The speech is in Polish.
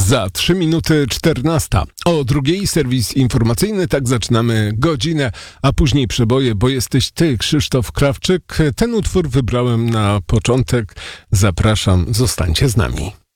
Za 3 minuty 14. O drugiej serwis informacyjny, tak zaczynamy godzinę, a później przeboje, bo jesteś ty, Krzysztof Krawczyk. Ten utwór wybrałem na początek. Zapraszam, zostańcie z nami.